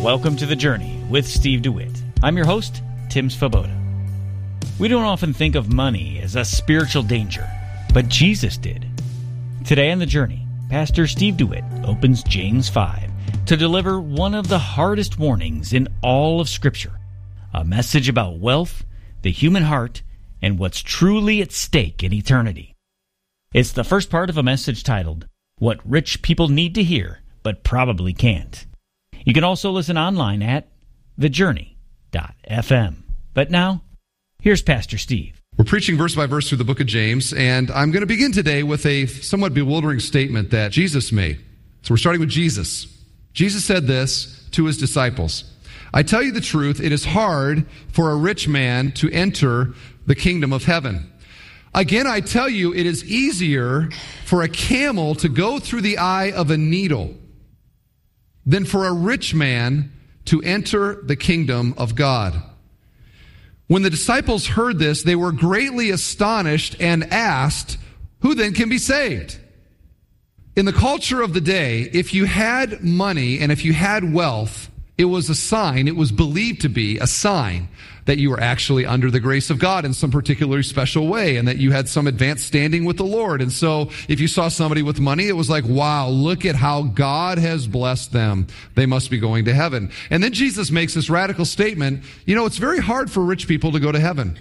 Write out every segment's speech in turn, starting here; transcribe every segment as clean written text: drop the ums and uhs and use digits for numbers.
Welcome to The Journey with Steve DeWitt. I'm your host, Tim Svoboda. We don't often think of money as a spiritual danger, but Jesus did. Today on The Journey, Pastor Steve DeWitt opens James 5 to deliver one of the hardest warnings in all of Scripture, a message about wealth, the human heart, and what's truly at stake in eternity. It's the first part of a message titled, What Rich People Need to Hear, but Probably Can't. You can also listen online at thejourney.fm. But now, here's Pastor Steve. We're preaching verse by verse through the book of James, and I'm going to begin today with a somewhat bewildering statement that Jesus made. So we're starting with Jesus. Jesus said this to his disciples. I tell you the truth, it is hard for a rich man to enter the kingdom of heaven. Again, I tell you, it is easier for a camel to go through the eye of a needle than for a rich man to enter the kingdom of God. When the disciples heard this, they were greatly astonished and asked, who then can be saved? In the culture of the day, if you had money and if you had wealth, it was a sign, it was believed to be a sign that you were actually under the grace of God in some particularly special way and that you had some advanced standing with the Lord. And so if you saw somebody with money, it was like, wow, look at how God has blessed them. They must be going to heaven. And then Jesus makes this radical statement, you know, it's very hard for rich people to go to heaven.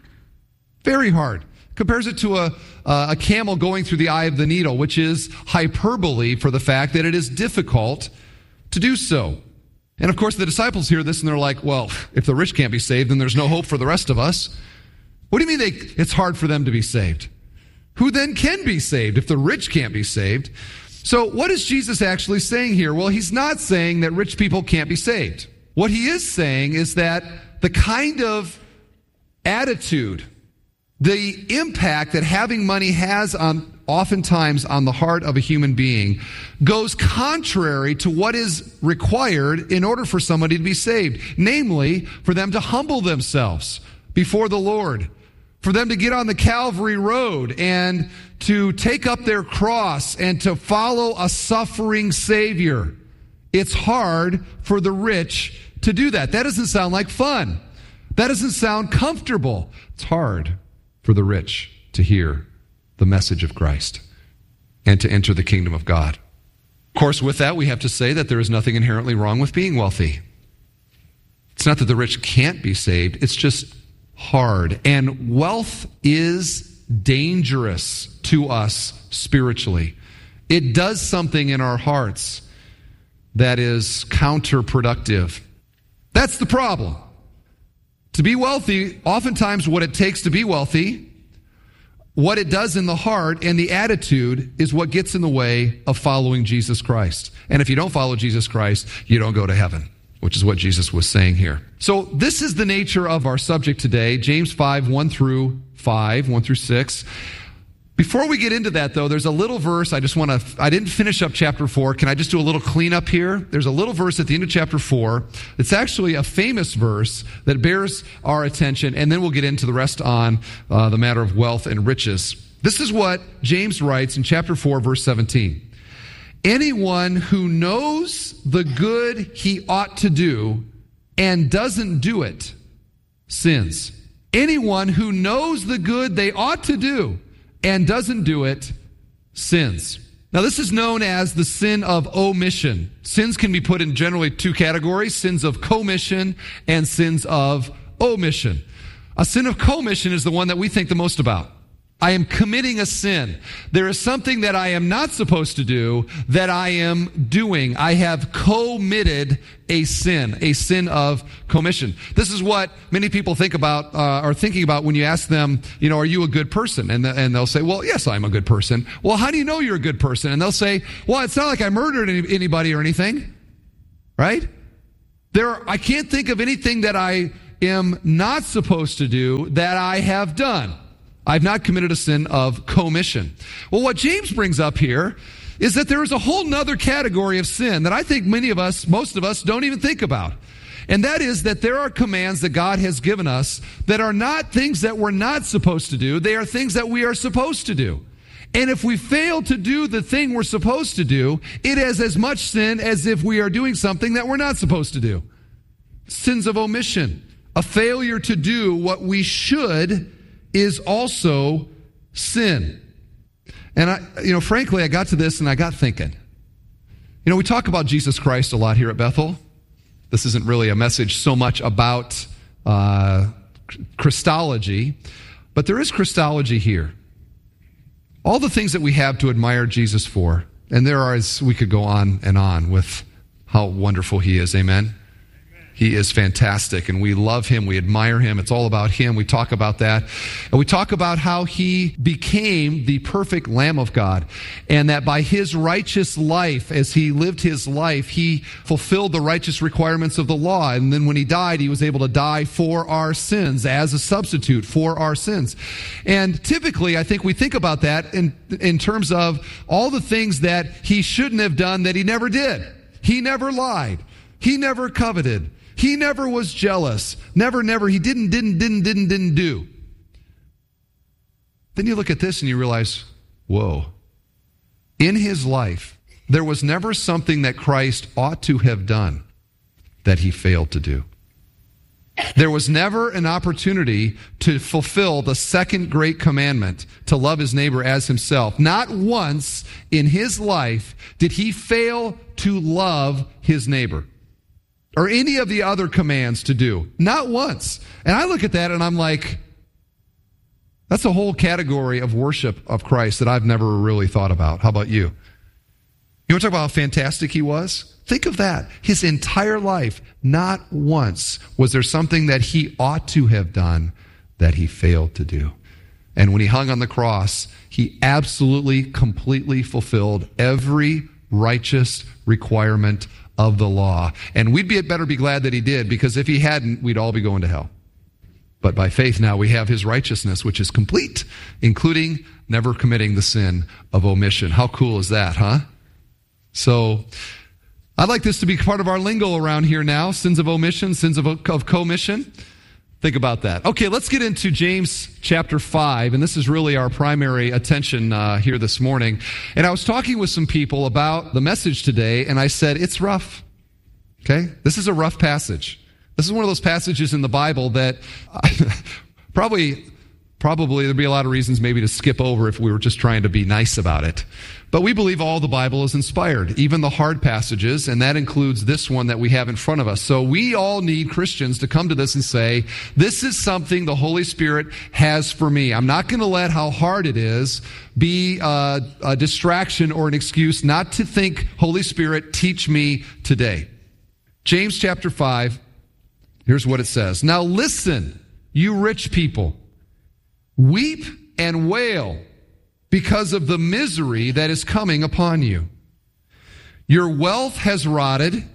Very hard. Compares it to a camel going through the eye of the needle, which is hyperbole for the fact that it is difficult to do so. And of course, the disciples hear this and they're like, well, if the rich can't be saved, then there's no hope for the rest of us. What do you mean it's hard for them to be saved? Who then can be saved if the rich can't be saved? So what is Jesus actually saying here? Well, he's not saying that rich people can't be saved. What he is saying is that the kind of attitude, the impact that having money has oftentimes on the heart of a human being goes contrary to what is required in order for somebody to be saved. Namely, for them to humble themselves before the Lord, for them to get on the Calvary road and to take up their cross and to follow a suffering Savior. It's hard for the rich to do that. That doesn't sound like fun. That doesn't sound comfortable. It's hard for the rich to hear the message of Christ and to enter the kingdom of God. Of course, with that, we have to say that there is nothing inherently wrong with being wealthy. It's not that the rich can't be saved, it's just hard. And wealth is dangerous to us spiritually. It does something in our hearts that is counterproductive. That's the problem. To be wealthy, oftentimes what it takes to be wealthy, what it does in the heart and the attitude is what gets in the way of following Jesus Christ. And if you don't follow Jesus Christ, you don't go to heaven, which is what Jesus was saying here. So this is the nature of our subject today, James 5, 1 through 6. Before we get into that, though, there's a little verse I didn't finish up chapter 4. Can I just do a little cleanup here? There's a little verse at the end of chapter 4. It's actually a famous verse that bears our attention, and then we'll get into the rest on the matter of wealth and riches. This is what James writes in chapter 4, verse 17. Anyone who knows the good he ought to do and doesn't do it sins. Anyone who knows the good they ought to do and doesn't do it, sins. Now, this is known as the sin of omission. Sins can be put in generally two categories, sins of commission and sins of omission. A sin of commission is the one that we think the most about. I am committing a sin. There is something that I am not supposed to do that I am doing. I have committed a sin of commission. This is what many people think about, are thinking about when you ask them, you know, are you a good person? And they'll say, well, yes, I'm a good person. Well, how do you know you're a good person? And they'll say, well, it's not like I murdered anybody or anything, right? I can't think of anything that I am not supposed to do that I have done. I've not committed a sin of commission. Well, what James brings up here is that there is a whole nother category of sin that I think most of us don't even think about. And that is that there are commands that God has given us that are not things that we're not supposed to do. They are things that we are supposed to do. And if we fail to do the thing we're supposed to do, it is as much sin as if we are doing something that we're not supposed to do. Sins of omission. A failure to do what we should is also sin. And frankly, I got to this and I got thinking. We talk about Jesus Christ a lot here at Bethel. This isn't really a message so much about Christology, but there is Christology here. All the things that we have to admire Jesus for, and we could go on and on with how wonderful he is, amen? He is fantastic, and we love him, we admire him, it's all about him, we talk about that. And we talk about how he became the perfect Lamb of God, and that by his righteous life, as he lived his life, he fulfilled the righteous requirements of the law, and then when he died, he was able to die for our sins, as a substitute for our sins. And typically, I think we think about that in terms of all the things that he shouldn't have done that he never did. He never lied. He never coveted. He never was jealous. Never. He didn't do. Then you look at this and you realize, whoa. In his life, there was never something that Christ ought to have done that he failed to do. There was never an opportunity to fulfill the second great commandment, to love his neighbor as himself. Not once in his life did he fail to love his neighbor, or any of the other commands to do. Not once. And I look at that and I'm like, that's a whole category of worship of Christ that I've never really thought about. How about you? You want to talk about how fantastic he was? Think of that. His entire life, not once was there something that he ought to have done that he failed to do. And when he hung on the cross, he absolutely, completely fulfilled every righteous requirement of the law. And we'd better be glad that he did, because if he hadn't, we'd all be going to hell. But by faith now we have his righteousness, which is complete, including never committing the sin of omission. How cool is that, huh? So I'd like this to be part of our lingo around here now. Sins of omission, sins of commission. Think about that. Okay, let's get into James chapter 5, and this is really our primary attention here this morning. And I was talking with some people about the message today, and I said, it's rough. Okay? This is a rough passage. This is one of those passages in the Bible that probably there'd be a lot of reasons maybe to skip over if we were just trying to be nice about it. But we believe all the Bible is inspired, even the hard passages, and that includes this one that we have in front of us. So we all need Christians to come to this and say, this is something the Holy Spirit has for me. I'm not going to let how hard it is be a distraction or an excuse not to think, Holy Spirit, teach me today. James chapter 5, here's what it says. Now listen, you rich people, weep and wail because of the misery that is coming upon you. Your wealth has rotted,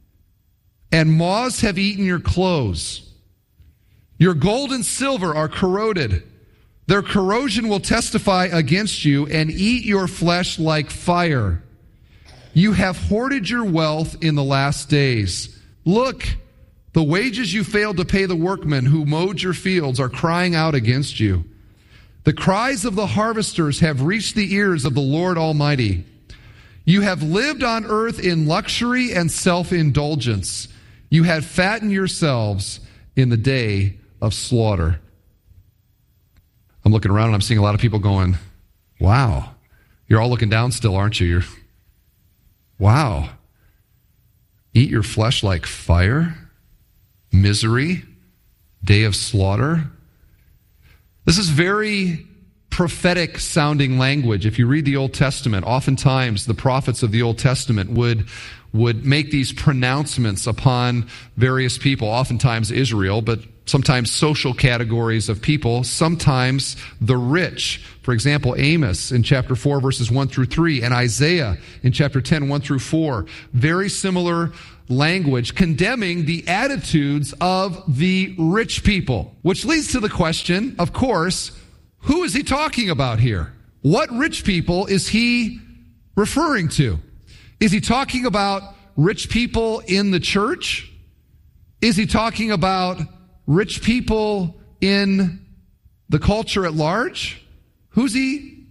and moths have eaten your clothes. Your gold and silver are corroded. Their corrosion will testify against you and eat your flesh like fire. You have hoarded your wealth in the last days. Look, the wages you failed to pay the workmen who mowed your fields are crying out against you. The cries of the harvesters have reached the ears of the Lord Almighty. You have lived on earth in luxury and self-indulgence. You have fattened yourselves in the day of slaughter. I'm looking around and I'm seeing a lot of people going, wow. You're all looking down still, aren't you? Wow. Eat your flesh like fire? Misery? Day of slaughter? This is very prophetic sounding language. If you read the Old Testament, oftentimes the prophets of the Old Testament would make these pronouncements upon various people, oftentimes Israel, but sometimes social categories of people, sometimes the rich. For example, Amos in chapter 4, verses 1 through 3, and Isaiah in chapter 10, 1 through 4. Very similar language condemning the attitudes of the rich people, which leads to the question, of course, who is he talking about here? What rich people is he referring to? Is he talking about rich people in the church? Is he talking about rich people in the culture at large? Who's he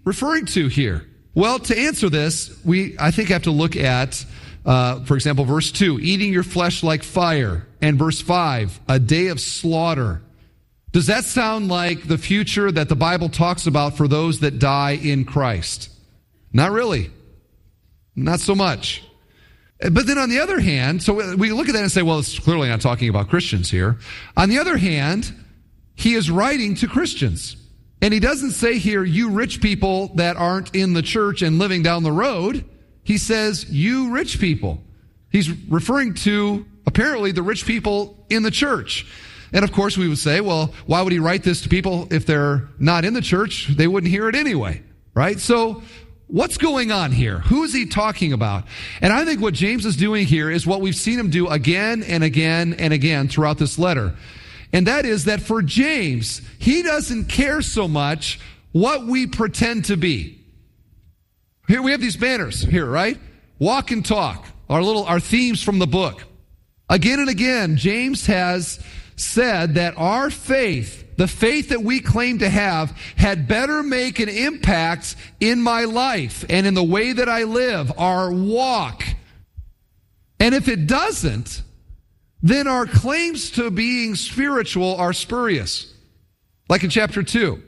referring to here? Well, to answer this, I think have to look at, for example, verse 2, eating your flesh like fire, and verse 5, a day of slaughter. Does that sound like the future that the Bible talks about for those that die in Christ? Not really. Not so much. But then on the other hand, so we look at that and say, well, it's clearly not talking about Christians here. On the other hand, he is writing to Christians. And he doesn't say here, you rich people that aren't in the church and living down the road. He says, you rich people. He's referring to, apparently, the rich people in the church. And of course, we would say, well, why would he write this to people if they're not in the church? They wouldn't hear it anyway, right? So what's going on here? Who is he talking about? And I think what James is doing here is what we've seen him do again and again and again throughout this letter. And that is that for James, he doesn't care so much what we pretend to be. Here we have these banners here, right? Walk and talk, our themes from the book. Again and again, James has said that our faith, the faith that we claim to have, had better make an impact in my life and in the way that I live, our walk. And if it doesn't, then our claims to being spiritual are spurious. Like in chapter 2.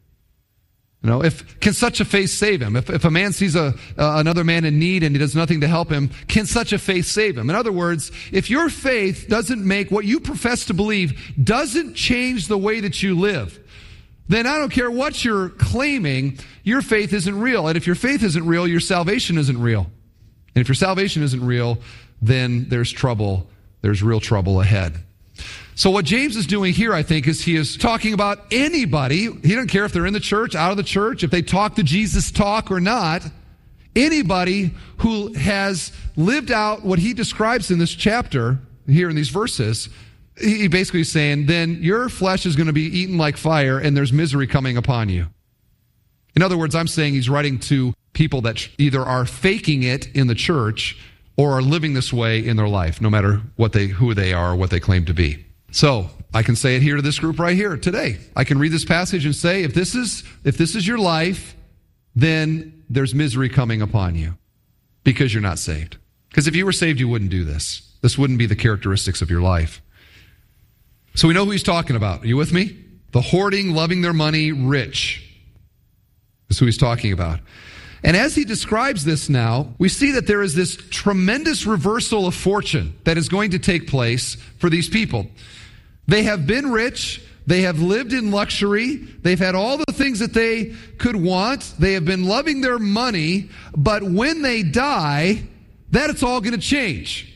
Can such a faith save him? If a man sees another man in need and he does nothing to help him, can such a faith save him? In other words, if your faith doesn't make what you profess to believe, doesn't change the way that you live, then I don't care what you're claiming, your faith isn't real. And if your faith isn't real, your salvation isn't real. And if your salvation isn't real, then there's trouble. There's real trouble ahead. So what James is doing here, I think, is he is talking about anybody. He doesn't care if they're in the church, out of the church, if they talk the Jesus talk or not. Anybody who has lived out what he describes in this chapter, here in these verses, he basically is saying, then your flesh is going to be eaten like fire and there's misery coming upon you. In other words, I'm saying he's writing to people that either are faking it in the church or are living this way in their life, no matter who they are or what they claim to be. So I can say it here to this group right here today. I can read this passage and say, if this is your life, then there's misery coming upon you because you're not saved. Because if you were saved, you wouldn't do this. This wouldn't be the characteristics of your life. So we know who he's talking about. Are you with me? The hoarding, loving their money, rich. That's who he's talking about. And as he describes this now, we see that there is this tremendous reversal of fortune that is going to take place for these people. They have been rich. They have lived in luxury. They've had all the things that they could want. They have been loving their money. But when they die, that's all going to change.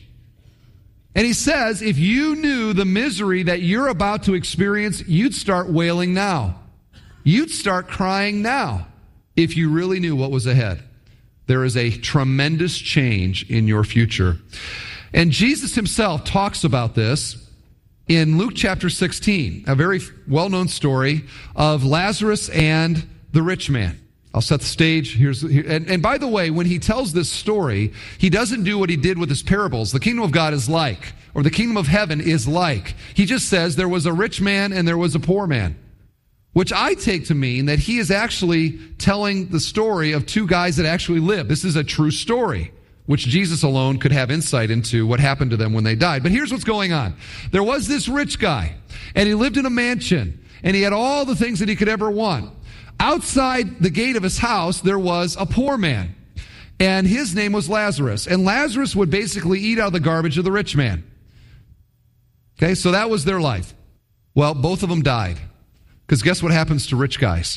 And he says, if you knew the misery that you're about to experience, you'd start wailing now. You'd start crying now. If you really knew what was ahead. There is a tremendous change in your future. And Jesus himself talks about this in Luke chapter 16, a very well-known story of Lazarus and the rich man. I'll set the stage. And by the way, when he tells this story, he doesn't do what he did with his parables. The kingdom of God is like, or the kingdom of heaven is like. He just says there was a rich man and there was a poor man. Which I take to mean that he is actually telling the story of two guys that actually lived. This is a true story, which Jesus alone could have insight into what happened to them when they died. But here's what's going on. There was this rich guy, and he lived in a mansion, and he had all the things that he could ever want. Outside the gate of his house, there was a poor man, and his name was Lazarus. And Lazarus would basically eat out of the garbage of the rich man. Okay, so that was their life. Well, both of them died. Because guess what happens to rich guys?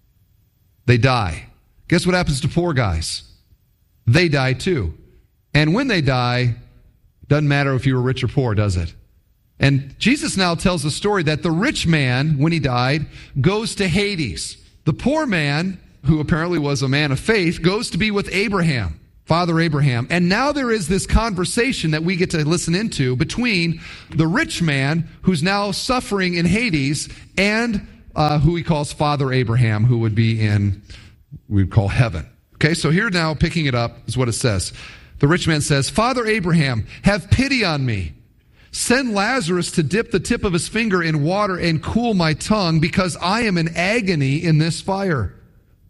They die. Guess what happens to poor guys? They die too. And when they die, doesn't matter if you were rich or poor, does it? And Jesus now tells the story that the rich man, when he died, goes to Hades. The poor man, who apparently was a man of faith, goes to be with Abraham, Father Abraham. And now there is this conversation that we get to listen into between the rich man, who's now suffering in Hades, and who he calls Father Abraham, who would be in, we'd call heaven. Okay, so here now, picking it up, is what it says. The rich man says, Father Abraham, have pity on me. Send Lazarus to dip the tip of his finger in water and cool my tongue, because I am in agony in this fire.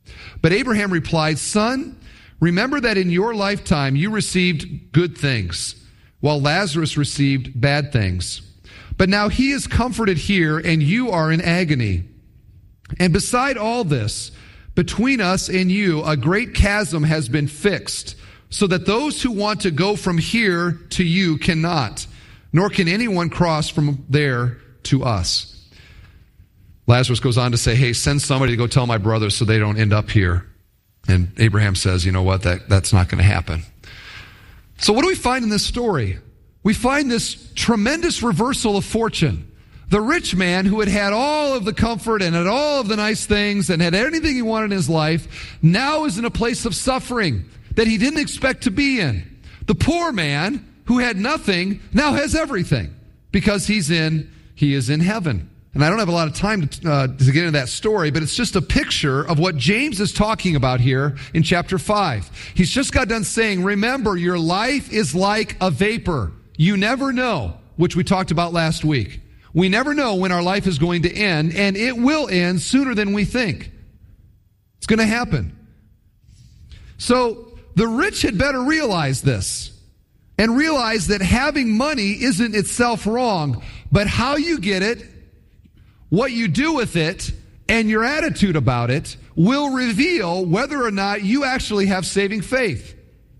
But Abraham replied, "Son, remember that in your lifetime you received good things, while Lazarus received bad things. But now he is comforted here, and you are in agony. And beside all this, between us and you, a great chasm has been fixed, so that those who want to go from here to you cannot, nor can anyone cross from there to us." Lazarus goes on to say, "Hey, send somebody to go tell my brothers so they don't end up here." And Abraham says, "You know what, that's not going to happen." So what do we find in this story? We find this tremendous reversal of fortune. The rich man who had had all of the comfort and had all of the nice things and had anything he wanted in his life now is in a place of suffering that he didn't expect to be in. The poor man who had nothing now has everything because he is in heaven. And I don't have a lot of time to get into that story, but it's just a picture of what James is talking about here in chapter 5. He's just got done saying, remember, your life is like a vapor. You never know, which we talked about last week. We never know when our life is going to end, and it will end sooner than we think. It's going to happen. So the rich had better realize this and realize that having money isn't itself wrong, but how you get it, what you do with it, and your attitude about it will reveal whether or not you actually have saving faith.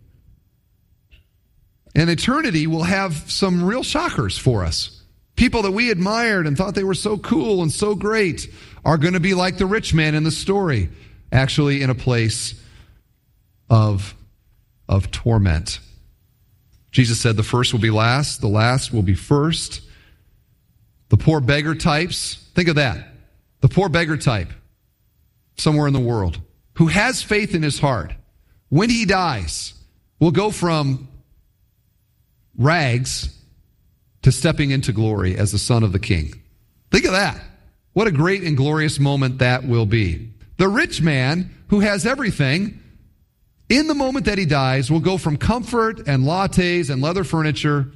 And eternity will have some real shockers for us. People that we admired and thought they were so cool and so great are going to be like the rich man in the story, actually in a place of torment. Jesus said the first will be last, the last will be first. The poor beggar types, think of that. The poor beggar type, somewhere in the world, who has faith in his heart, when he dies, will go from rags to stepping into glory as the son of the king. Think of that. What a great and glorious moment that will be. The rich man who has everything, in the moment that he dies, will go from comfort and lattes and leather furniture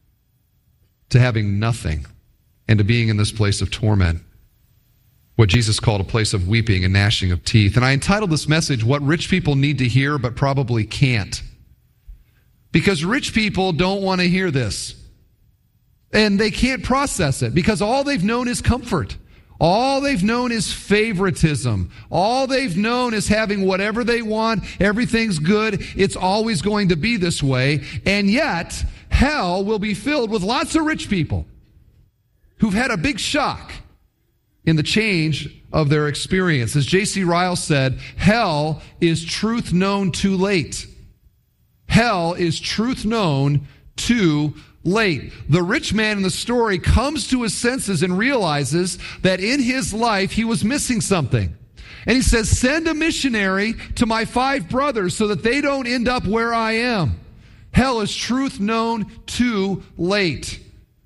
to having nothing and to being in this place of torment, what Jesus called a place of weeping and gnashing of teeth. And I entitled this message, What Rich People Need to Hear But Probably Can't. Because rich people don't want to hear this. And they can't process it because all they've known is comfort. All they've known is favoritism. All they've known is having whatever they want. Everything's good. It's always going to be this way. And yet, hell will be filled with lots of rich people who've had a big shock in the change of their experience. As J.C. Ryle said, hell is truth known too late. Hell is truth known too late. The rich man in the story comes to his senses and realizes that in his life he was missing something. And he says, send a missionary to my 5 brothers so that they don't end up where I am. Hell is truth known too late.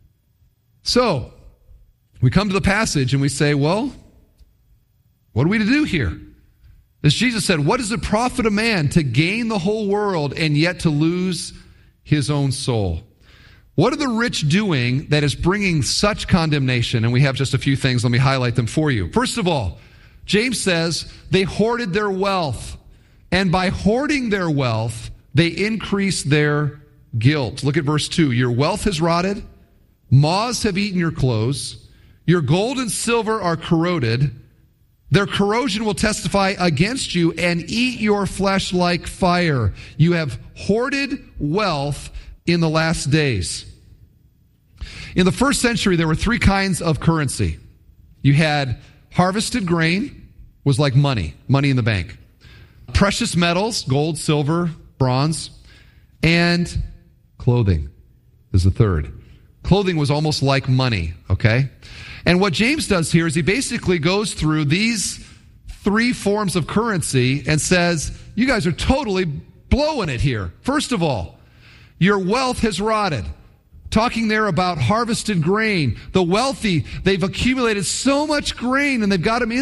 So, we come to the passage and we say, well, what are we to do here? As Jesus said, what does it profit a man to gain the whole world and yet to lose his own soul? What are the rich doing that is bringing such condemnation? And we have just a few things. Let me highlight them for you. First of all, James says they hoarded their wealth. And by hoarding their wealth, they increased their guilt. Look at verse 2. Your wealth has rotted. Moths have eaten your clothes. Your gold and silver are corroded. Their corrosion will testify against you and eat your flesh like fire. You have hoarded wealth in the last days. In the first century, there were 3 kinds of currency. You had harvested grain, was like money in the bank. Precious metals, gold, silver, bronze, and clothing is the third. Clothing was almost like money, okay? And what James does here is he basically goes through these 3 forms of currency and says, you guys are totally blowing it here. First of all, your wealth has rotted. Talking there about harvested grain. The wealthy, they've accumulated so much grain and they've got them in